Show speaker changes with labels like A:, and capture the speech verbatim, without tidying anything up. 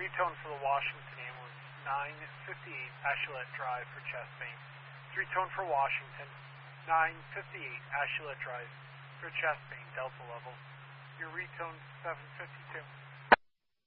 A: retone for the Washington ambulance, nine fifty-eight Ashulet Drive for chest pain. Retone for Washington, nine fifty-eight Ashulet Drive for chest pain, Delta level. Your retone seven fifty-two.